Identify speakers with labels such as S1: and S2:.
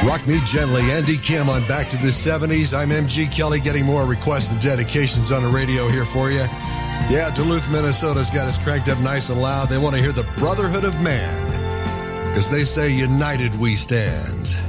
S1: Rock Me Gently, Andy Kim on Back to the 70s. I'm MG Kelly, getting more requests and dedications on the radio here for you. Yeah, Duluth, Minnesota's got us cranked up nice and loud. They want to hear the Brotherhood of Man, because they say united we stand.